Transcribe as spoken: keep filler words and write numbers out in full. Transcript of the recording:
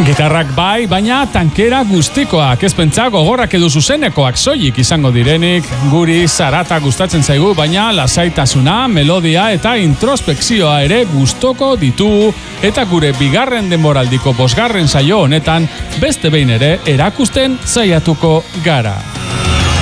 Gitarrak bai, baina tankera guztikoak, ez pentsa gogorrak edo zuzenekoak soilik izango direnik, guri zarata gustatzen zaigu, baina lasaitasuna, melodia eta introspekzioa ere gustoko ditugu, eta gure bigarren denboraldiko bosgarren saio honetan beste behin ere erakusten saiatuko gara.